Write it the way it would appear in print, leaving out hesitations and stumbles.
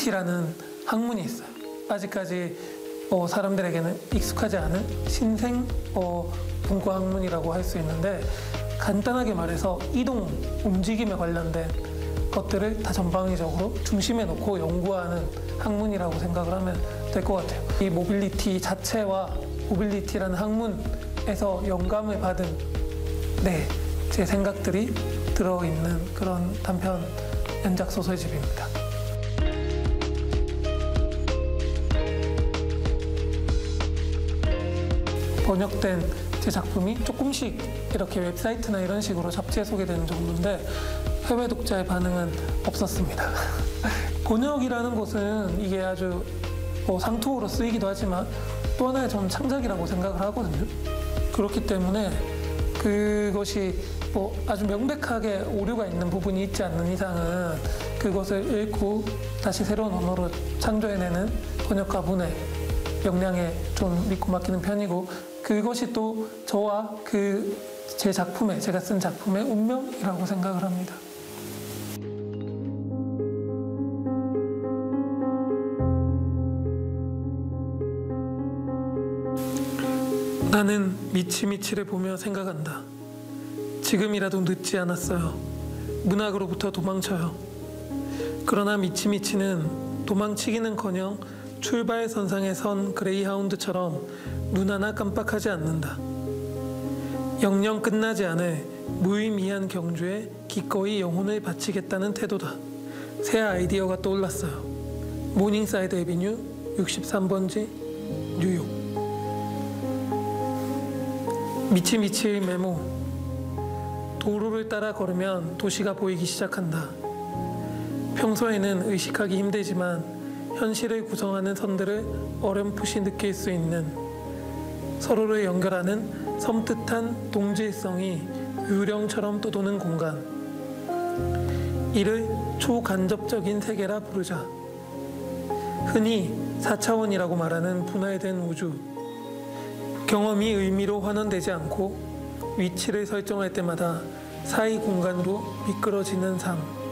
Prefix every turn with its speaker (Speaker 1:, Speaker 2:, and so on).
Speaker 1: 모빌리티라는 학문이 있어요. 아직까지 사람들에게는 익숙하지 않은 신생 분과 학문이라고 할 수 있는데, 간단하게 말해서 이동, 움직임에 관련된 것들을 다 전방위적으로 중심에 놓고 연구하는 학문이라고 생각을 하면 될 것 같아요. 이 모빌리티 자체와 모빌리티라는 학문에서 영감을 받은 제 생각들이 들어있는 그런 단편 연작 소설집입니다. 번역된 제 작품이 조금씩 이렇게 웹사이트나 이런 식으로 잡지에 소개되는 정도인데 해외 독자의 반응은 없었습니다. 번역이라는 것은 이게 아주 상투어로 쓰이기도 하지만 또 하나의 저는 창작이라고 생각을 하거든요. 그렇기 때문에 그것이 아주 명백하게 오류가 있는 부분이 있지 않는 이상은 그것을 읽고 다시 새로운 언어로 창조해내는 번역가분의 역량에 좀 믿고 맡기는 편이고, 그것이 또 저와 제 작품에, 제가 쓴 작품의 운명이라고 생각을 합니다. 나는 미치미치를 보며 생각한다. 지금이라도 늦지 않았어요. 문학으로부터 도망쳐요. 그러나 미치미치는 도망치기는커녕 출발선상에 선 그레이하운드처럼 눈 하나 깜빡하지 않는다. 영영 끝나지 않을 무의미한 경주에 기꺼이 영혼을 바치겠다는 태도다. 새 아이디어가 떠올랐어요. 모닝사이드 애비뉴 63번지 뉴욕. 미치미치의 메모. 도로를 따라 걸으면 도시가 보이기 시작한다. 평소에는 의식하기 힘들지만 현실을 구성하는 선들을 어렴풋이 느낄 수 있는, 서로를 연결하는 섬뜩한 동질성이 유령처럼 떠도는 공간. 이를 초간접적인 세계라 부르자. 흔히 4차원이라고 말하는 분할된 우주. 경험이 의미로 환원되지 않고 위치를 설정할 때마다 사이 공간으로 미끄러지는 삶.